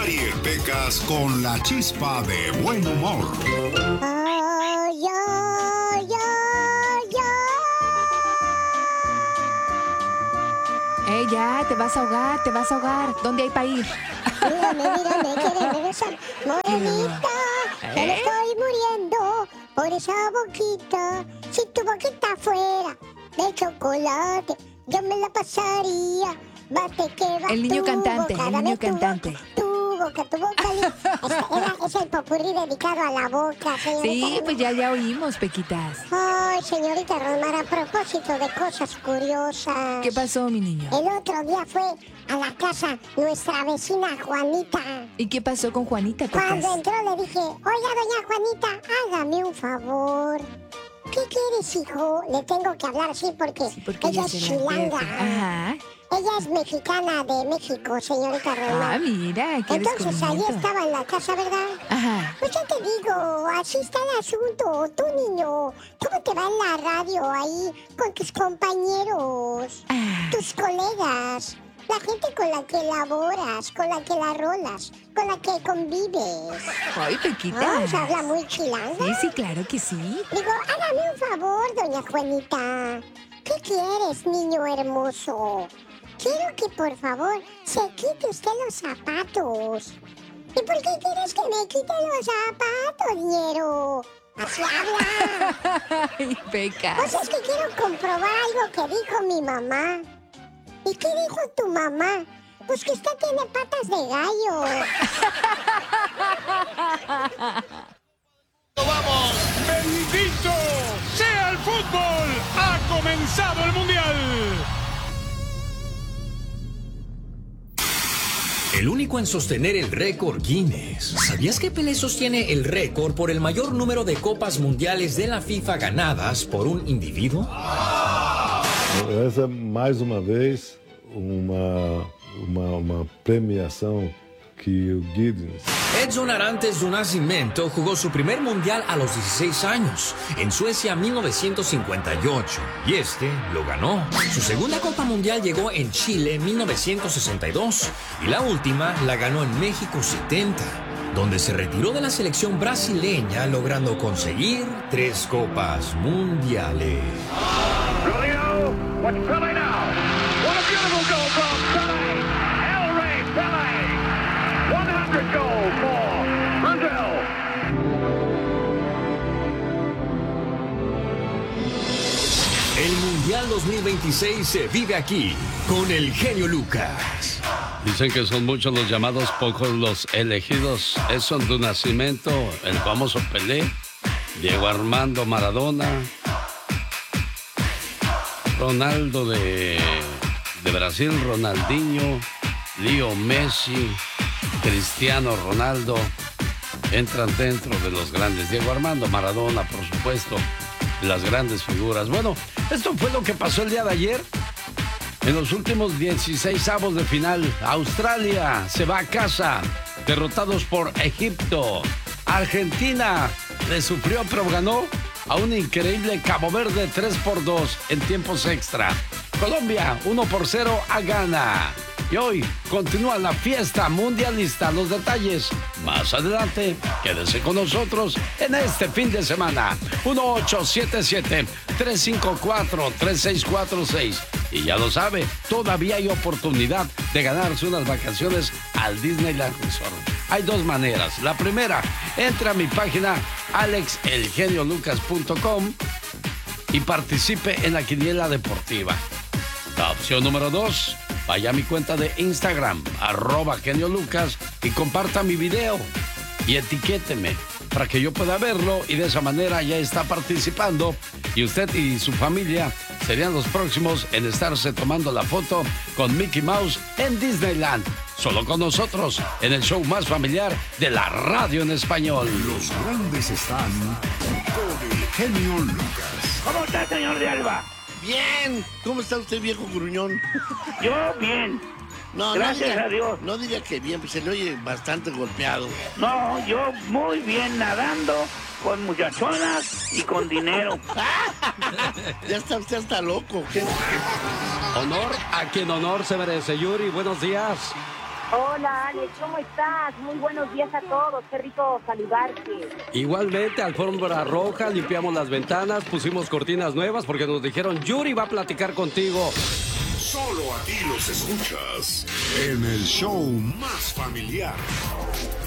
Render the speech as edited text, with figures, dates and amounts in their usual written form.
Mariel Pecas con la chispa de buen humor. Ay, ay, ay, ay. Ya, te vas a ahogar, te vas a ahogar. ¿Dónde hay para ir? Mírame, quiere besar. Morenita, que me estoy muriendo por esa boquita. Si tu boquita fuera de chocolate, yo me la pasaría. Bate que va. El niño cantante, el niño cantante. Tu boca. Es el popurrí dedicado a la boca, señorita. Sí, pues ya oímos, Pequitas. Ay, señorita Rosmar, a propósito de cosas curiosas. ¿Qué pasó, mi niño? El otro día fue a la casa nuestra vecina Juanita. ¿Y qué pasó con Juanita, Pecas? Cuando entró le dije, oiga, doña Juanita, hágame un favor. ¿Qué quieres, hijo? Le tengo que hablar así porque ella es chilanga. Ajá. Ella es mexicana de México, señorita Rosmar. Ah, mira, qué Entonces ahí estaba en la casa, ¿verdad? Ajá. Pues ya te digo, así está el asunto. Tú, niño, ¿cómo te va en la radio ahí con tus compañeros, tus colegas, la gente con la que laboras, con la que la rolas, con la que convives? Ay, Pequitas. Ah, ¿se habla muy chilanga? Sí, claro que sí. Digo, hágame un favor, doña Juanita. ¿Qué quieres, niño hermoso? Quiero que por favor se quite usted los zapatos. ¿Y por qué quieres que me quite los zapatos, ñero? Así habla. Ay, Pecas. Pues es que quiero comprobar algo que dijo mi mamá. ¿Y qué dijo tu mamá? Pues que usted tiene patas de gallo. ¡Vamos! ¡Bendito sea el fútbol! ¡Ha comenzado el Mundial! El único en sostener el récord Guinness. ¿Sabías que Pelé sostiene el récord por el mayor número de copas mundiales de la FIFA ganadas por un individuo? Essa, mais uma vez, uma premiação que o Guinness... Edson Arantes do Nascimento jugó su primer mundial a los 16 años, en Suecia 1958, y este lo ganó. Su segunda Copa Mundial llegó en Chile en 1962, y la última la ganó en México 70, donde se retiró de la selección brasileña logrando conseguir 3 Copas Mundiales. Julio, what's Pelé now? What a beautiful goal from Pelé! El Rey Pelé! 100 goals for Brazil! El Mundial 2026 se vive aquí, con el genio Lucas. Dicen que son muchos los llamados, pocos los elegidos. Edson do Nascimento, el famoso Pelé, Diego Armando Maradona, Ronaldo de Brasil, Ronaldinho, Leo Messi, Cristiano Ronaldo, entran dentro de los grandes. Diego Armando Maradona, por supuesto, las grandes figuras. Bueno, esto fue lo que pasó el día de ayer. En los últimos 16avos de final, Australia se va a casa, derrotados por Egipto. Argentina le sufrió, pero ganó a un increíble Cabo Verde 3-2 en tiempos extra. Colombia 1-0 a Ghana. Y hoy continúa la fiesta mundialista. Los detalles más adelante. Quédese con nosotros en este fin de semana. 1877-354-3646. Y ya lo sabe, todavía hay oportunidad de ganarse unas vacaciones al Disneyland Resort. Hay 2 maneras. La primera, entra a mi página alexelgeniolucas.com y participe en la quiniela deportiva. La opción número 2, vaya a mi cuenta de Instagram, @geniolucas, y comparta mi video y etiquéteme para que yo pueda verlo, y de esa manera ya está participando, y usted y su familia serían los próximos en estarse tomando la foto con Mickey Mouse en Disneyland. Solo con nosotros, en el show más familiar de la radio en español. Los grandes están con el genio Lucas. ¿Cómo está, señor de Alba? Bien. ¿Cómo está usted, viejo gruñón? Yo bien. No, Gracias a Dios. No diría que bien, pues se le oye bastante golpeado. No, yo muy bien nadando, con muchachonas y con dinero. Ya está usted hasta loco. ¿Qué? Honor a quien honor se merece. Yuri, buenos días. Hola, Alex, ¿cómo estás? Muy buenos días a todos, qué rico saludarte. Igualmente, alfombra roja, limpiamos las ventanas, pusimos cortinas nuevas porque nos dijeron, Yuri va a platicar contigo. Solo aquí los escuchas en el show más familiar.